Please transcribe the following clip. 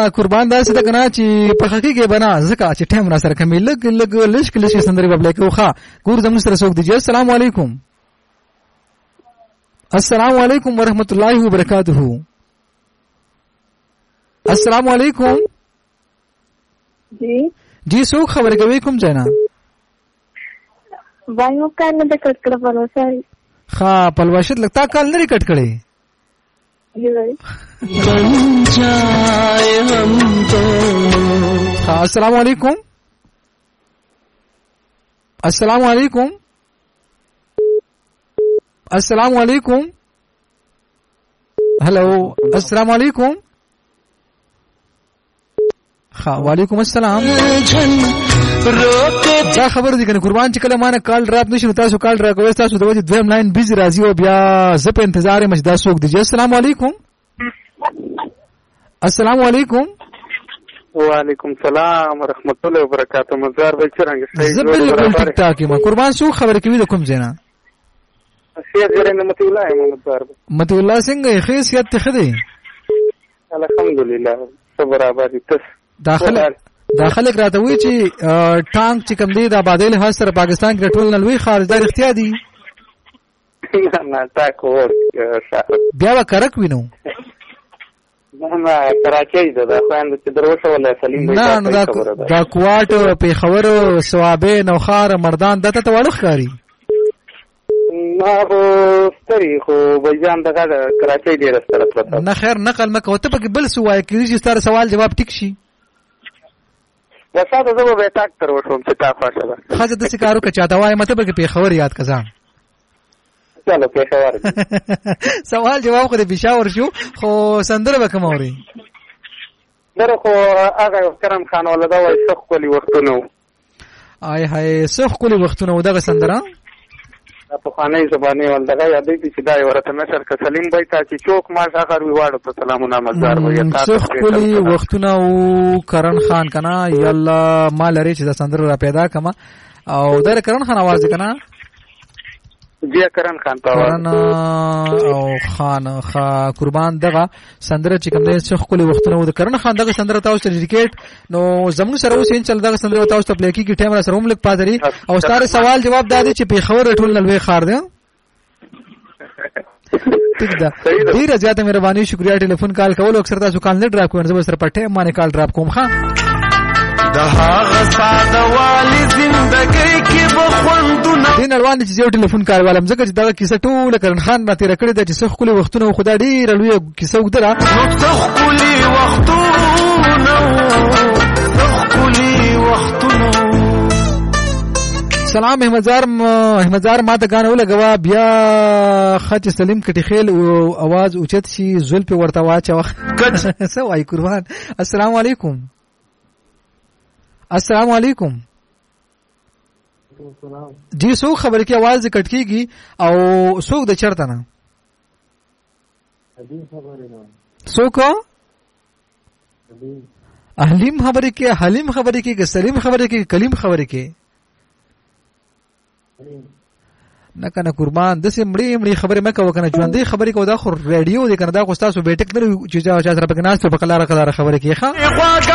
قربان داسې ده کنه چې په حقیقت بنا زکه چې ټیم را سره کمی لګ لشک سندري په بلکې وخا ګور زموږ سره څوک دی. السلام علیکم. السلام علیکم ورحمۃ اللہ وبرکاتہ. السلام علیکم. جی څوک خبرې کوي کوم ځای نه؟ وایو کار نه کټ کړه پلوشه. ها پلوشه لگتا کال نه کټ کړي. ها السلام علیکم. السلام علیکم. السلام علیکم. هلو السلام علیکم. ها وعلیکم السلام. دا خبر دي کنه قربان چې کله مانه کال ډراپ نشي نو تاسو کال ډرا کوئ تاسو د وجه دویم لاین بیزی راځي او بیا زه په انتظار مې دا څوک دی. السلام علیکم. السلام علیکم. وعلیکم السلام ورحمۃ اللہ وبرکاتہ. مزار به څنګه زه بالکل ټیک ټاک یم. قربان څوک خبر کوي د کوم ځای نه؟ سید جره متی الله یم. متی الله څنګه خیریت ته خدي؟ الحمدلله صبر آبادی تاسو داخله راته وی چې ټانک چې کوم دی د آبادی له سره پاکستان کې ټول نلوي خارجدار اختیار دي. نه تا کو بیا وکړک وینو. نه کراچۍ ده خويند چې دروښه ولا سلیم دی. نه دا کوټ په خبرو ثوابه نوخار مردان دته ته وړخ کاری. نه ستري خو بجان دغه کراچۍ ډیر سره پرته. نه خیر نقل مکه ته په بل سوای کې چې ستاره سوال جواب ټیک شي. وساده زه به تاک تر وښوم چې تا خوښه ده. خاصه د سکارو کې چاته وای مته به په خبر یاد کزان. چلو په خبر. سوال جواب خو د بشاور شو خو سندره به کوم اوري. دره خو هغه کرم خان ولدا وای سخ کولی وختونه. آی هاي سخ کولی وختونه دغه سندره په خانه زبانه ولدغه یادې چې دا ورته نشر ک سلیم بای ته چې چوک ما اخر وی واړو په سلامونه مزار وي تاسو کولی وختونه او کرن خان کنا یالله مال لري چې د سندره را پیدا کما او در کرن خان आवाज کنا جی کرن خان په کرن او خان خا قربان دغه سندره چې کوم د څخ کولی وختونه د کرن خان دغه سندره تاسو ډیډیکیټ نو زموږ سره اوسین چل دغه سندره تاسو ته پلیکی کی ټیم را سره هم لګ پادری او ستاره سوال جواب دادی چې په خبر ټول نلوي خار دی. ٹھیک ده ډیره زیاته مهرباني شکریا ټلیفون کال کول اکثر تاسو کال نه ډراپ کوئ زه سره پټه مانه کال ډراپ کوم. ها د هغه ساده والی زندګۍ کې بخوندونه دین روان چې یو ټلیفون کار والم ځکه چې دا کیسه ټول کرن خان را تیر کړی د چې سخ کلی وختونه خدا ډیر لوی کیسه وګدره. سخ کلی وختونه سلام احمدزار ما ته غانو لګوا بیا خط سلیم کټی خیل او आवाज اوچت شي زول په ورته واچو سو وای قربان. السلام علیکم. السلام علیکم. جی سو خبر کی आवाज کټ کیږي او سوق د چرته نه سو کو احلیم خبر کی حلیم خبر کی سلیم خبر کی کلیم خبر کی نه کنه قربان د سه مړی خبره مکه وکنه ژوندې خبرې کو دا خو رادیو دې کنه دا خو تاسو بیٹک نه چې چا سره پکناست په کلاره خبره کی ښه